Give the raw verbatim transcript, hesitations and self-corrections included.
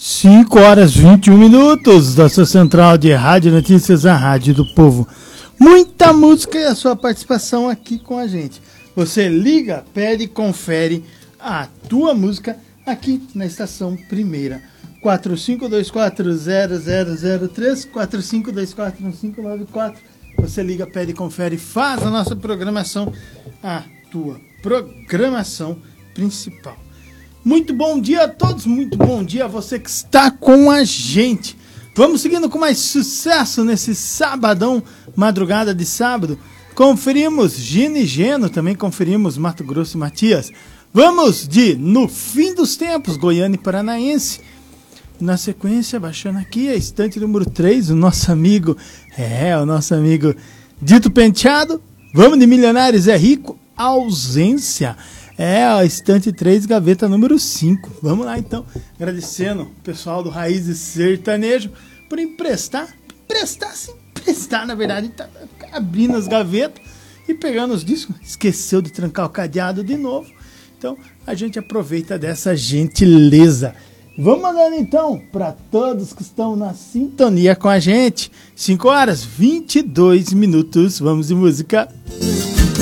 cinco horas e vinte e um minutos da sua central de rádio notícias, a Rádio do Povo. Muita música e a sua participação aqui com a gente. Você liga, pede e confere a tua música aqui na Estação Primeira. quatro cinco dois quatro zero zero zero três, quatro cinco dois quatro um cinco nove quatro. Você liga, pede e confere, faz a nossa programação, a tua programação principal. Muito bom dia a todos, muito bom dia a você que está com a gente. Vamos seguindo com mais sucesso nesse sabadão, madrugada de sábado. Conferimos Gino e Geno, também conferimos Mato Grosso e Matias. Vamos de No Fim dos Tempos, Goiânia e Paranaense. Na sequência, baixando aqui a estante número três, o nosso amigo, é, o nosso amigo Dito Penteado. Vamos de Milionários é Rico, Ausência. É a estante três, gaveta número cinco. Vamos lá então, agradecendo o pessoal do Raízes Sertanejo por emprestar, emprestar sim, emprestar na verdade, tá abrindo as gavetas e pegando os discos. Esqueceu de trancar o cadeado de novo, então a gente aproveita dessa gentileza. Vamos mandando então para todos que estão na sintonia com a gente. cinco horas e vinte e dois minutos, vamos de música.